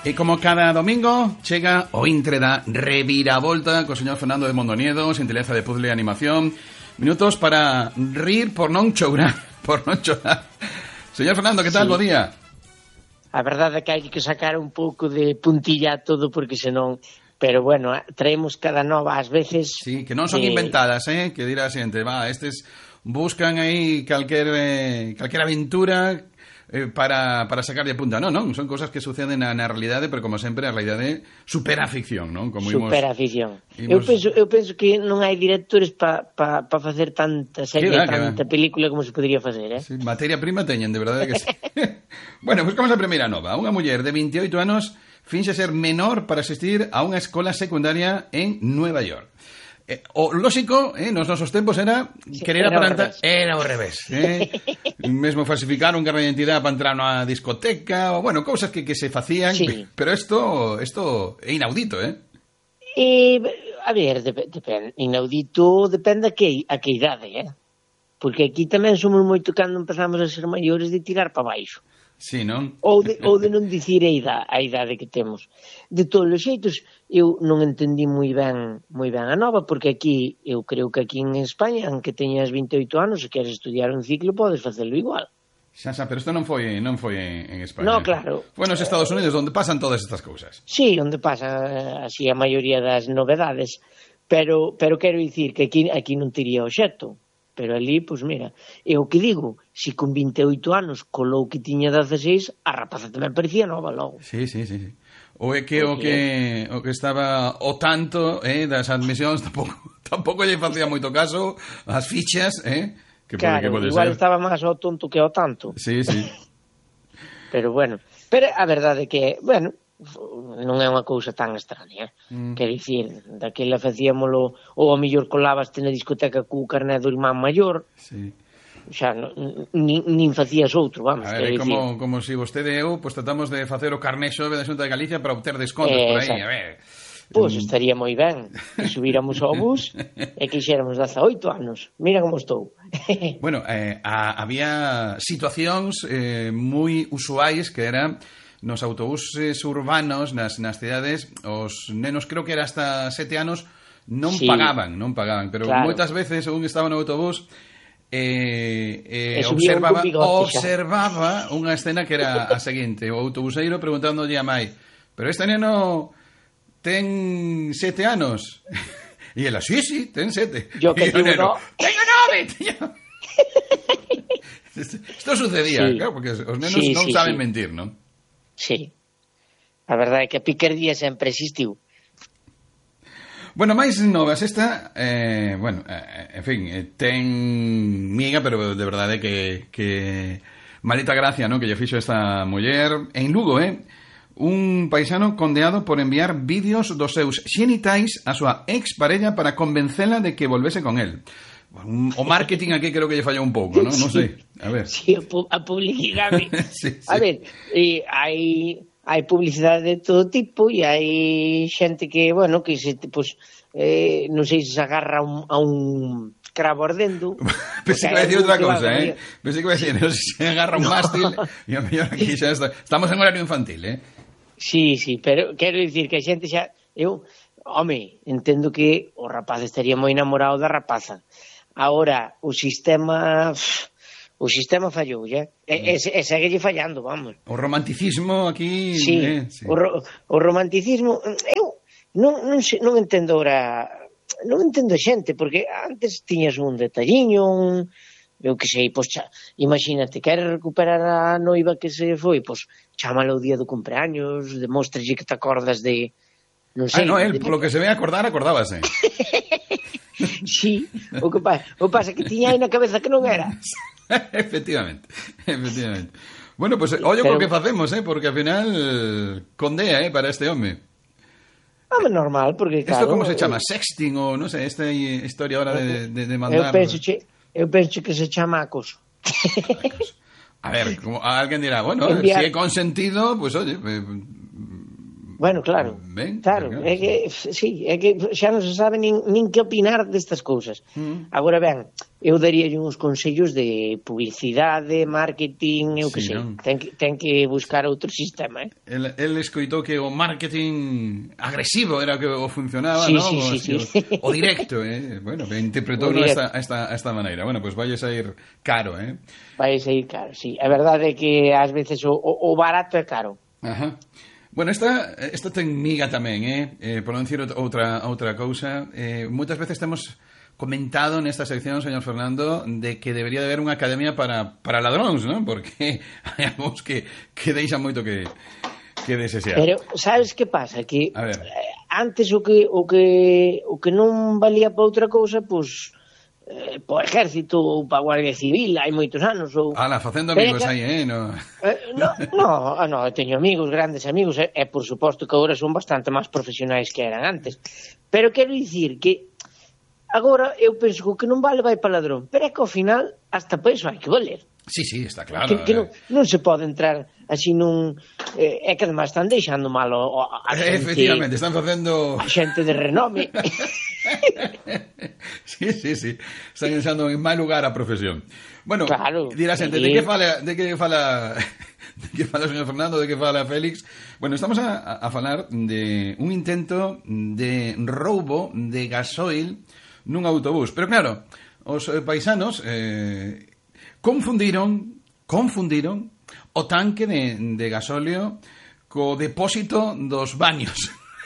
E como cada domingo chega o intre da reviravolta co señor Fernando de Mondoniedo, xentileza de puzzle e animación. Minutos para rir por non chourar, Señor Fernando, que tal? Bo día. A verdade é que hai que sacar un pouco de puntilla a todo porque senón... Pero bueno, traemos cada nova ás veces... Sí, que non son inventadas, que dirá a xente. Estes buscan aí calquer aventura... para sacarlle punta. Non, son cosas que suceden na realidade, pero como sempre a realidade supera a ficción, non? Supera a ficción. Eu penso que non hai directores para facer tanta serie, tanta película como se podría facer, Sí, materia prima teñen, de verdade que sí. Bueno, buscamos a primeira nova. Unha muller de 28 anos finxe ser menor para asistir a unha escola secundaria en Nueva York. O lógico, nos nosos tempos era querer aparentar, era ao revés, mesmo falsificar un carné de identidade para entrar na discoteca, ou bueno, cousas que se facían, sí. Pero isto é inaudito, A ver, inaudito depende a que idade, porque aquí tamén somos moito cando empezamos a ser maiores de tirar para baixo. Sí, non? Ou de non dicir a idade que temos. De todos os xeitos, eu non entendí moi ben a nova, porque aquí, eu creo que aquí en España, aunque teñas 28 anos e queres estudiar un ciclo, podes facelo igual. Xa, pero isto non foi en España. No, claro. Foi nos Estados Unidos onde pasan todas estas cousas. Sí, onde pasa así a maioría das novedades, pero quero dicir que aquí non tería obxecto. Pero ali, pois mira, é o que digo, se con 28 anos colou que tiña 16, a rapaza tamén parecía nova logo. Sí. O é que o que estaba o tanto das admisións tampouco lle facía moito caso as fichas, que claro, pode igual ser. Estaba máis ao tonto que ao tanto. Sí. Pero bueno, a verdade é que, bueno, non é unha cousa tan extraña, quer dicir, daquela facíamolo, ou a mellor colabaste na discoteca co carné do irmán maior, sí. Xa, nin facías outro, vamos. A ver, como se vostede e eu, pois tratamos de facer o carné xove da Xunta de Galicia para obter descontos por aí, a ver. Pois estaría moi ben que subíramos ao bus e que xéramos 18 anos. Mira como estou. Bueno, había situacións moi usuais que eran nos autobuses urbanos, nas cidades, os nenos, creo que era hasta 7 anos, non pagaban, pero claro. Moitas veces un estaba no autobús observaba unha escena que era a seguinte, o autobuseiro preguntándolle a mai, pero este neno ten 7 anos? E ela, sí, ten 7. Yo que digo, no. Tengo 9, Isto sucedía, sí. Claro, porque os nenos non saben mentir, non? Sí, a verdade é que a picardía sempre existiu. Bueno, máis novas esta, en fin, ten miga, pero de verdade que maleta gracia, ¿no? Que lle fixo esta muller en Lugo, un paisano condeado por enviar vídeos dos seus xenitais a súa exparella para convencela de que volvese con él. O marketing aquí creo que lle fallou un pouco, ¿no? Non sei. A ver. Sí, a publicidade. Sí. A ver, hai publicidade de todo tipo e hai xente que, bueno, que se, pues, non sei se se agarra a un cravo ardendo. Pensei que vai decir outra cousa, Pensei que vai decir, non se agarra un mástil e a mellor aquí xa está. Estamos en horario infantil, Sí, pero quero dicir que a xente xa... entendo que o rapaz estaría moi enamorado da rapaza. Agora, o sistema fallou, e segue fallando, vamos. O romanticismo aquí... Sí. O romanticismo... Eu non entendo ahora... Non entendo a xente, porque antes tiñas un detalliño, eu que sei, pois imagínate, queres recuperar a noiva que se foi, pois chámala o día do cumpleaños, demóstrelle que te acordas de... Non sei. El, polo que se ve acordábase. Sí, o pasa que tiña aí na cabeza que non era. Efectivamente. Bueno, pues ollo co que facemos, porque ao final condea, para este home. Normal, porque claro... Isto como se chama? Sexting ou, non sei, esta historia ahora de mandar... Eu penso que se chama acoso. A ver, como alguén dirá, bueno, se é consentido, pues oye... Bueno, claro, Ben, claro, é que, sí, é que xa non se sabe nin que opinar destas cousas. Agora ben, eu daríalle uns consellos de publicidade, marketing, eu que Sí, sei, non? ten que buscar outro sistema, El escoitou que o marketing agresivo era o que o funcionaba, Sí, non? sí, sí. O directo, Bueno, interpretou esta maneira. Bueno, pois vai a sair caro, Vai sair caro, sí. A verdade é que ás veces o barato é caro. Ajá. Bueno, esta ten miga tamén, por non dicir outra cousa. Moitas veces temos comentado nesta sección, señor Fernando, de que debería de haber unha academia para ladróns, non? Porque hai algúns que deixan moito que desear. Pero sabes que pasa? Que A ver. antes o que non valía para outra cousa, pois para o exército ou para a Guardia Civil hai moitos anos ou... Ala, facendo amigos aí, no? No, teño amigos, grandes amigos, e por suposto que agora son bastante máis profesionais que eran antes, pero quero dicir que agora eu penso que o que non vale vai para ladrón, pero é que ao final hasta para iso hai que valer. Sí, está claro. Que non se pode entrar así nun... é que además están deixando mal a xente... Efectivamente, están facendo... A xente de renome. Sí. Están deixando en mal lugar a profesión. Bueno, claro, dirá xente, de que fala o señor Fernando, de que fala Félix? Bueno, estamos a falar de un intento de roubo de gasoil nun autobús. Pero claro, os paisanos... confundiron o tanque de gasóleo co depósito dos baños.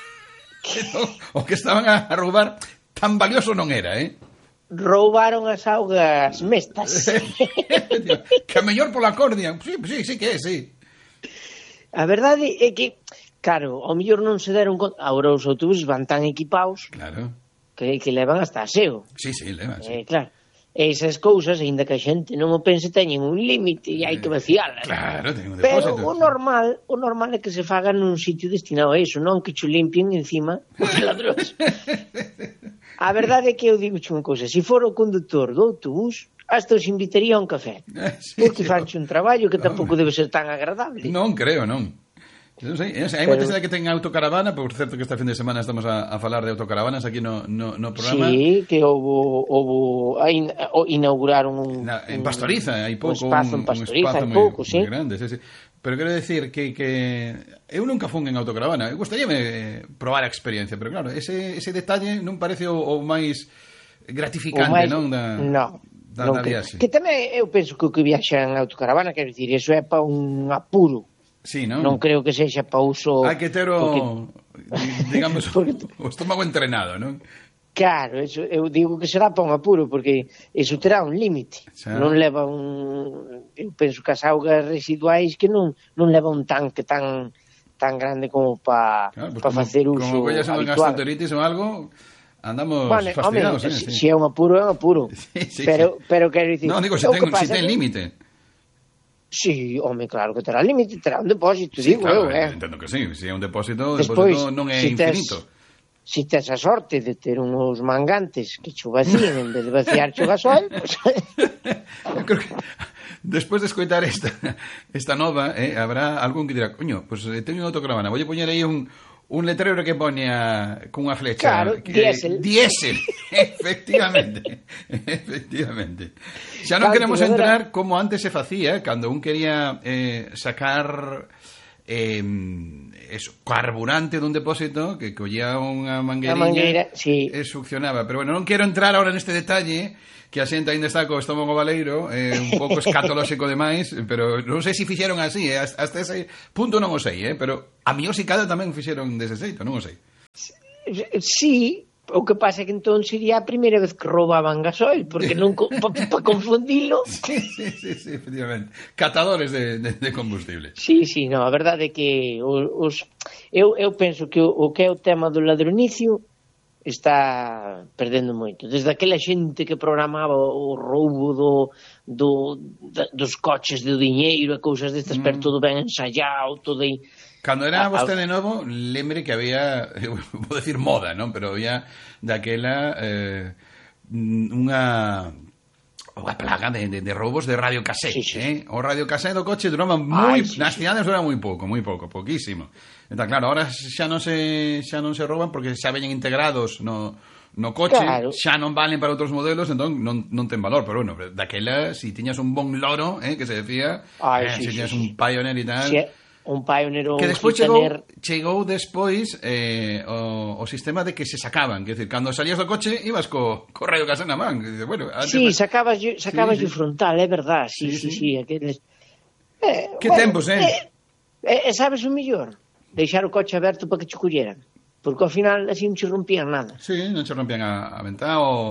O que estaban a roubar tan valioso non era, Roubaron as augas mestas. Que a mellor pola cordia. Sí que é, sí. A verdade é que, claro, ao mellor non se deron conta. Agora os autobuses van tan equipados, claro, que levan hasta aseo. Sí, levan, sí. Claro. Esas cousas, aínda que a xente non o pense, teñen un límite e hai que vacialas. Claro, teñen un depósito. Pero o normal é que se faga nun sitio destinado a iso, non que cho limpien encima os ladróns. A verdade é que eu digo unha cousa, se for o conductor do autobús, hasta os invitaría a un café. Porque fanche un traballo que tampouco debe ser tan agradable. Non creo, non. Non sei, hai moita xente que ten autocaravana, por certo que este fin de semana estamos a falar de autocaravanas aquí no programa. Sí, que inauguraron en Pastoriza, hai pouco un espazo en Pastoriza, hai pouco, sí. Grande, sí. Pero quero decir que eu nunca fun en autocaravana. Eu gostaríame probar a experiencia, pero claro, ese detalle non parece o máis gratificante, non? Non viaxe. Que tamén eu penso que o que viaxa en autocaravana, quero dicir, eso é para un apuro. Sí, non? Non creo que sexa para uso... Hai que ter digamos, o estómago entrenado, non? Claro, eso, eu digo que será para un apuro, porque eso terá un límite. Non leva un... Eu penso que as augas residuais que non leva un tanque tan grande como para facer uso como collas unha gastroenteritis ou algo, andamos fastidiados. Se é un apuro, é un apuro. Sí. Pero quero dicir... Non, digo, se ten límite. Sí, home, claro que terá límite, terá un depósito, sí, digo claro, eu, entendo que sí, se é un depósito, despois, non é infinito. Se tes a sorte de ter uns mangantes que cho vacíen en vez de vaciar cho gasol, pues... Eu creo que despois de escoitar esta nova, habrá algún que dirá, coño, pues teño unha autocaravana, voulle poñer aí un letrero que poña con unha flecha. Claro, diésel. Efectivamente. Xa non queremos entrar como antes se facía, cando un quería sacar carburante dun depósito, que collía unha mangueira sí. E succionaba. Pero bueno, non quero entrar ahora neste detalle, que a xente ainda está co estómago baleiro, un pouco escatolóxico demais, pero non sei se fixeron así, hasta ese punto non o sei, pero a miñor si cada tamén fixeron dese xeito, non o sei. Sí, o que pasa é que entón sería a primeira vez que roubaban gasoil, porque non para confundilo. Sí, efectivamente. Catadores de combustible. Sí, no, a verdade é que eu penso que o que é o tema do ladronicio está perdendo moito. Desde aquela xente que programaba o roubo dos coches de diñeiro e cousas destas, pero todo ben ensayado, todo aí. Cando era vostede novo, lembre que había, vou decir moda, non? Pero había daquela unha a plaga de roubos de radiocassette, Sí. O radiocassette do coche duraba nas cidades dura moi pouco, pouquísimo. Entón, claro, ahora xa non se rouban porque xa veñen integrados no coche, Claro. xa non valen para outros modelos, entón non ten valor, pero bueno, daquela, si tiñas un bon loro, que se decía, si tiñas un Pioneer e tal... Sí, un Pioneer ou Que un despois Gitaner... chegou despois o sistema de que se sacaban, que decir, cando salías do coche ibas co radio caseta na man, que dices, bueno, Sí, sacabas o frontal, é verdad, sí. Aqueles... Que tempos, sabes o mellor? Deixar o coche aberto para que che colleran, porque ao final así non che rompían nada. Sí, non se rompían a ventá o